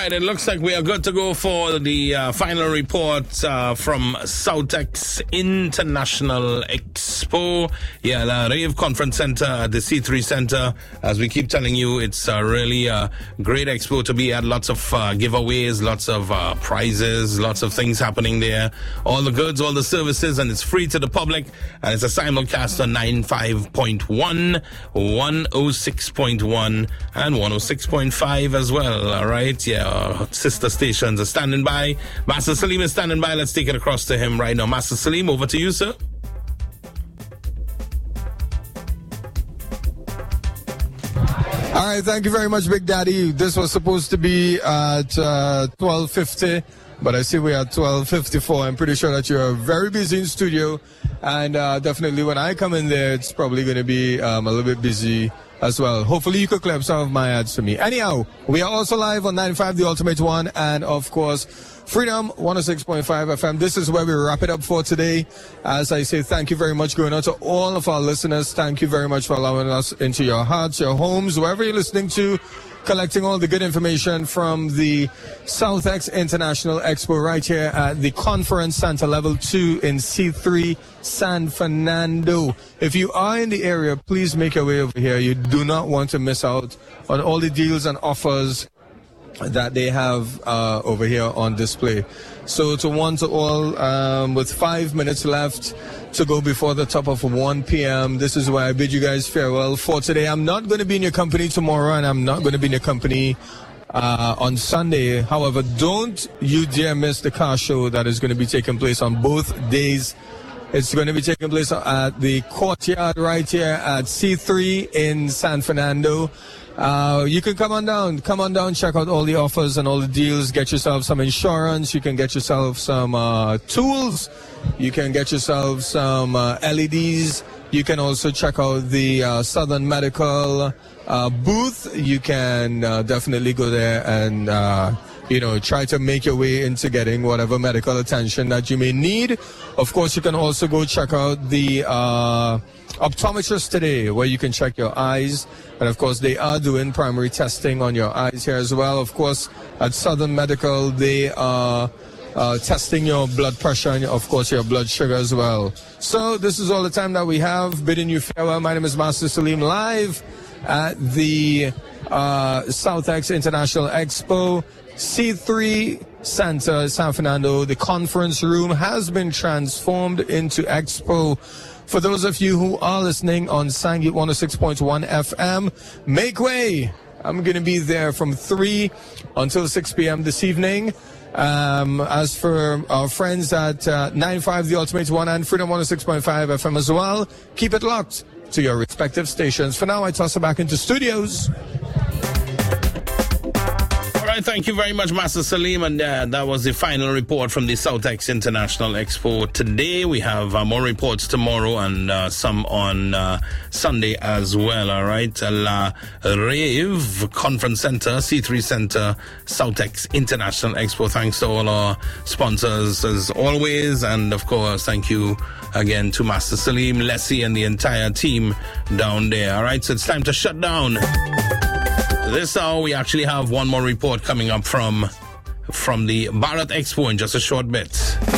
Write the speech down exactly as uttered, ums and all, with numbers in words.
right, it looks like we are good to go for the uh, final report uh, from Southex International Expo. Yeah, the Rave Conference Center at the C three Center. As we keep telling you, it's uh, really a great expo to be at. Lots of uh, giveaways, lots of uh, prizes, lots of things happening there. All the goods, all the services, and it's free to the public. And it's a simulcast on ninety-five point one, one oh six point one, and one oh six point five as well. All right, yeah, our sister stations are standing by. Master Salim is standing by. Let's take it across to him right now. Master Salim, over to you, sir. All right, thank you very much, Big Daddy. This was supposed to be at uh, twelve fifty, but I see we're at twelve fifty-four. I'm pretty sure that you're very busy in studio, and uh, definitely when I come in there, it's probably going to be um, a little bit busy as well. Hopefully you could clip some of my ads for me. Anyhow, we are also live on ninety-five, The Ultimate One, and of course, Freedom one oh six point five F M. This is where we wrap it up for today. As I say, thank you very much going out to all of our listeners. Thank you very much for allowing us into your hearts, your homes, wherever you're listening to, collecting all the good information from the Southex International Expo right here at the Conference Center Level two in C three, San Fernando. If you are in the area, please make your way over here. You do not want to miss out on all the deals and offers that they have uh, over here on display. So to one to all, um, with five minutes left to go before the top of one p.m., this is where I bid you guys farewell for today. I'm not going to be in your company tomorrow, and I'm not going to be in your company uh, on Sunday. However, don't you dare miss the car show that is going to be taking place on both days. It's going to be taking place at the courtyard right here at C three in San Fernando. Uh, you can come on down, come on down, check out all the offers and all the deals. Get yourself some insurance. You can get yourself some uh, tools. You can get yourself some uh, L E Ds. You can also check out the uh, Southern Medical uh, booth. You can uh, definitely go there and uh, you know, try to make your way into getting whatever medical attention that you may need. Of course, you can also go check out the uh, optometrist today, where you can check your eyes. And of course, they are doing primary testing on your eyes here as well. Of course, at Southern Medical, they are uh, testing your blood pressure and, of course, your blood sugar as well. So this is all the time that we have. Bidding you farewell. My name is Master Salim, live at the uh, Southex International Expo, C three Center, San Fernando. The conference room has been transformed into Expo. For those of you who are listening on Sangit one oh six point one F M, make way. I'm going to be there from three until six p.m. this evening. Um, as for our friends at uh, ninety-five, The Ultimate One, and Freedom one oh six point five F M as well, keep it locked to your respective stations. For now, I toss it back into studios. Thank you very much, Master Salim, and uh, that was the final report from the Southex International Expo today. We have uh, more reports tomorrow and uh, some on uh, Sunday as well. All right, La Rave Conference Center, C three Center, Southex International Expo. Thanks to all our sponsors as always, and of course, thank you again to Master Salim, Leslie, and the entire team down there. All right, so it's time to shut down. This hour, we actually have one more report coming up from from the Bharat Expo in just a short bit.